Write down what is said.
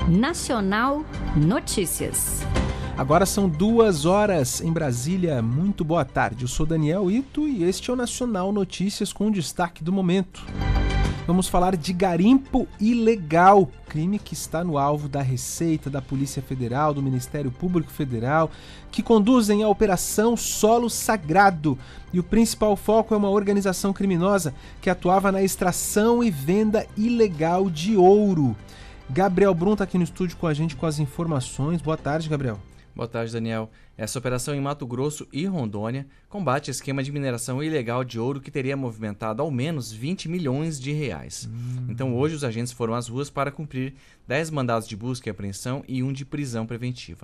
Nacional Notícias. Agora são 2h em Brasília. Muito boa tarde. Eu sou Daniel Ito e este é o Nacional Notícias com destaque do momento. Vamos falar de garimpo ilegal, crime que está no alvo da Receita, da Polícia Federal, do Ministério Público Federal, que conduzem a Operação Solo Sagrado. E o principal foco é uma organização criminosa que atuava na extração e venda ilegal de ouro. Gabriel Brum está aqui no estúdio com a gente com as informações. Boa tarde, Gabriel. Boa tarde, Daniel. Essa operação em Mato Grosso e Rondônia combate esquema de mineração ilegal de ouro que teria movimentado ao menos 20 milhões de reais. Então hoje os agentes foram às ruas para cumprir 10 mandados de busca e apreensão e um de prisão preventiva.